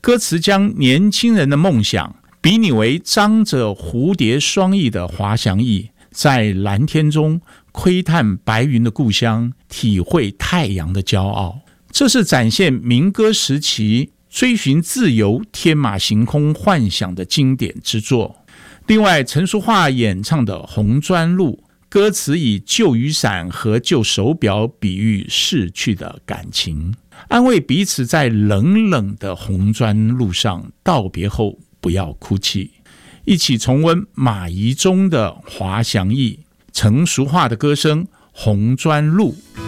歌词将年轻人的梦想比拟为张着蝴蝶双翼的滑翔翼，在蓝天中窥探白云的故乡，体会太阳的骄傲。这是展现民歌时期追寻自由、天马行空幻想的经典之作。另外，陈淑桦演唱的《红砖路》，歌词以旧雨伞和旧手表比喻逝去的感情，安慰彼此在冷冷的红砖路上道别后不要哭泣。一起重温马宜中的滑翔翼，陈淑桦的歌声《红砖路》。